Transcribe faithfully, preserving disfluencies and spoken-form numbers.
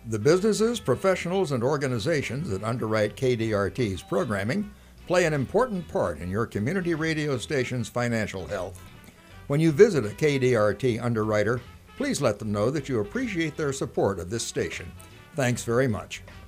The businesses, professionals, and organizations that underwrite K D R T's programming play an important part in your community radio station's financial health. When you visit a K D R T underwriter, please let them know that you appreciate their support of this station. Thanks very much.